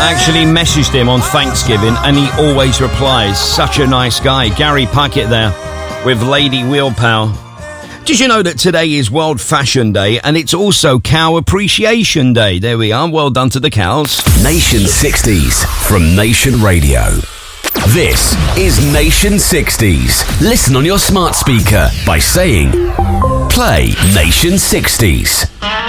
I actually messaged him on Thanksgiving and he always replies. Such a nice guy. Gary Puckett there with Lady Wheelpower. Did you know that today is World Fashion Day and it's also Cow Appreciation Day? There we are. Well done to the cows. Nation 60s from Nation Radio. This is Nation 60s. Listen on your smart speaker by saying, play Nation 60s.